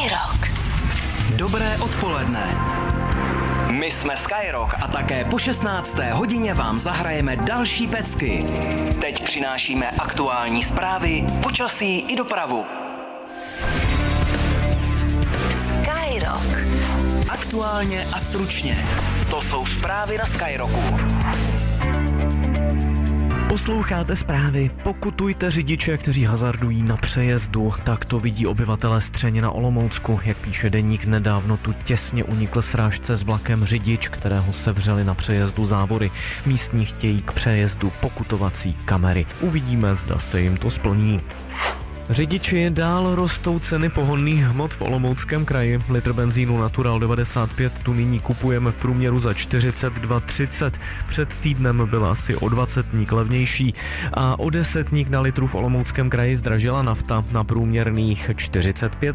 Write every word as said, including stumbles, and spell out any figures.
Skyrock. Dobré odpoledne. My jsme Skyrock a také po šestnácté hodině vám zahrajeme další pecky. Teď přinášíme aktuální zprávy, počasí i dopravu. Skyrock. Aktuálně a stručně. To jsou zprávy na Skyrocku. Posloucháte zprávy. Pokutujte řidiče, kteří hazardují na přejezdu. Tak to vidí obyvatelé Střeně na Olomoucku. Jak píše deník, nedávno tu těsně unikl srážce s vlakem řidič, kterého sevřeli na přejezdu závory. Místní chtějí k přejezdu pokutovací kamery. Uvidíme, zda se jim to splní. Řidiči, dál rostou ceny pohonných hmot v Olomouckém kraji. Litr benzínu Natural devadesát pět tu nyní kupujeme v průměru za čtyřicet dva třicet. Před týdnem byla asi o dvacetník levnější a o desetník na litru v Olomouckém kraji zdražila nafta na průměrných čtyřicet pět